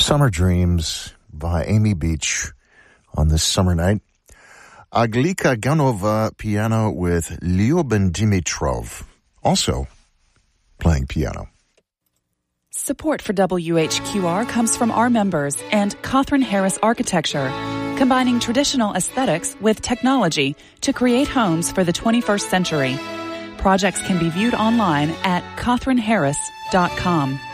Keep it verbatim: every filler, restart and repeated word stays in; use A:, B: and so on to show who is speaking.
A: Summer Dreams by Amy Beach on this summer night. Aglika Ganova piano with Lyuben Dimitrov, also playing piano.
B: Support for W H Q R comes from our members and Cawthron Harris Architecture, combining traditional aesthetics with technology to create homes for the twenty-first century. Projects can be viewed online at cawthron harris dot com.